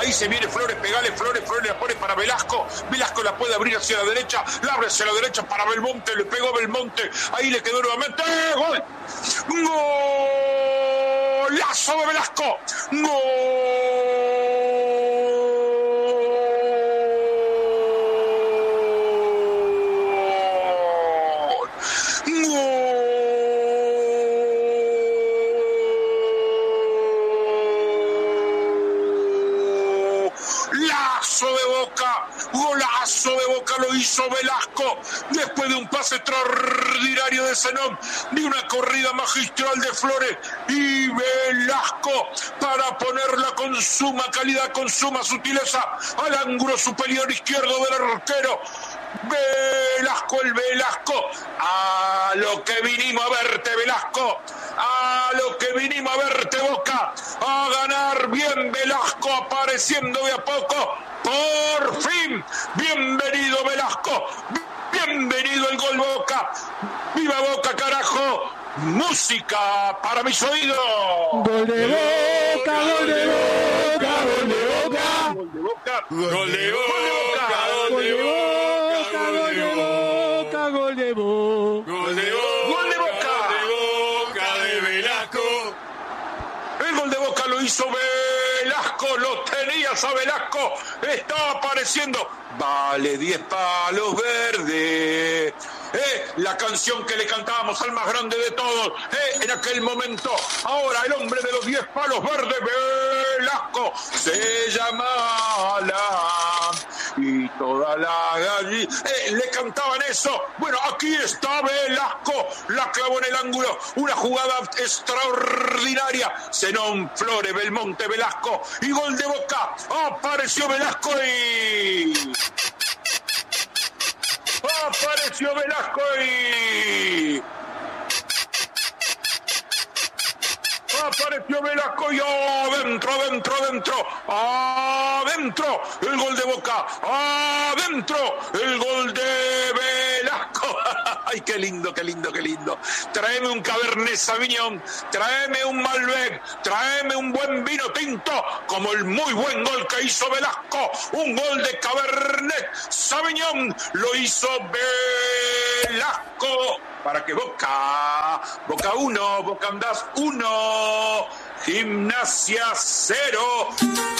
ahí se viene Flores, pegale Flores la pone para Velasco, Velasco la puede abrir hacia la derecha, la abre hacia la derecha para Belmonte, le pegó Belmonte, ahí le quedó nuevamente, ¡gol! ¡Golazo de Velasco! ¡Gol! Golazo de Boca lo hizo Velasco después de un pase extraordinario de Zenón, de una corrida magistral de Flores y Velasco para ponerla con suma calidad, con suma sutileza al ángulo superior izquierdo del arquero. Velasco, el Velasco, a lo que vinimos a verte, Velasco, a lo que vinimos a verte, Boca, a ganar bien Velasco, apareciendo de a poco, por fin, bienvenido Velasco, bienvenido el gol Boca, viva Boca carajo, música para mis oídos. Gol de Boca, gol de Boca, gol de Boca, gol de Boca, gol de Boca, gol de Boca. Gol de Boca, gol de Boca, de Velasco. El gol de Boca lo hizo Velasco, lo tenías a Velasco, está apareciendo. Vale 10 palos verdes. La canción que le cantábamos al más grande de todos, en aquel momento. Ahora el hombre de los 10 palos verdes, Velasco, se llama Alan. Y toda la gallina le cantaban eso. Bueno, aquí está Velasco, la clavó en el ángulo, una jugada extraordinaria. Zenón, Flores, Belmonte, Velasco y gol de Boca. Apareció Velasco y apareció Velasco y apareció Velasco y adentro el gol de Boca, adentro el gol de Velasco. Ay, qué lindo. Tráeme un Cabernet Sauvignon, tráeme un Malbec, tráeme un buen vino tinto, como el muy buen gol que hizo Velasco, un gol de Cabernet Sauvignon, lo hizo Velasco, para que Boca 1, Boca Andás 1, Gimnasia 0.